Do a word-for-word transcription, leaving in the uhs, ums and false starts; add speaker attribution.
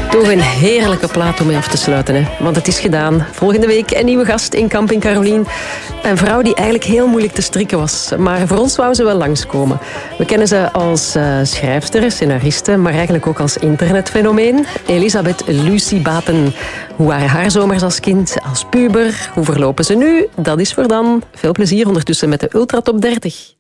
Speaker 1: Toch een heerlijke plaat om mee af te sluiten, hè? Want het is gedaan. Volgende week een nieuwe gast in Camping Carolien. Een vrouw die eigenlijk heel moeilijk te strikken was. Maar voor ons wou ze wel langskomen. We kennen ze als uh, schrijfster, scenariste, maar eigenlijk ook als internetfenomeen. Elisabeth Lucie Baten. Hoe waren haar zomers als kind, als puber? Hoe verlopen ze nu? Dat is voor dan. Veel plezier ondertussen met de Ultra Top dertig.